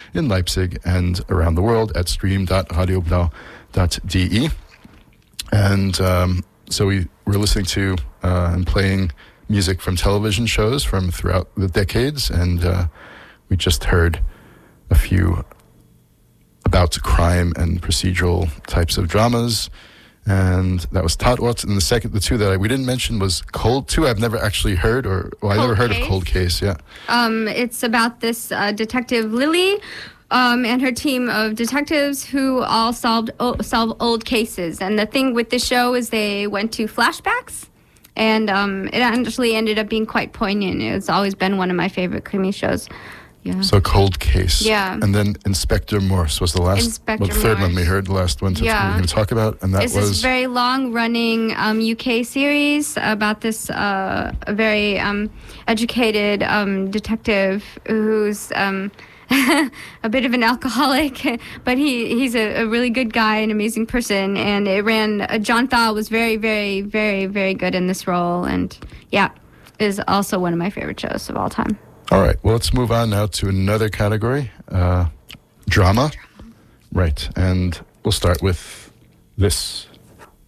in Leipzig and around the world at stream.radioblau.de. And so we were listening to and playing music from television shows from throughout the decades, and we just heard a few about crime and procedural types of dramas. And that was Tatort. And the two that we didn't mention was Cold 2. I've never actually heard, I never heard of Cold Case, yeah. It's about this detective Lily and her team of detectives who all solve old cases. And the thing with this show is they went to flashbacks, and it actually ended up being quite poignant. It's always been one of my favorite crimi shows. Yeah. So Cold Case. Yeah. And then Inspector Morse was the third one we heard, the last one we're going to talk about. And it's this very long-running UK series about this very educated detective who's a bit of an alcoholic, but he's a really good guy, an amazing person. And it ran, John Thaw was very, very, very, very good in this role. And yeah, is also one of my favorite shows of all time. All right, well, let's move on now to another category, drama. Right, and we'll start with this.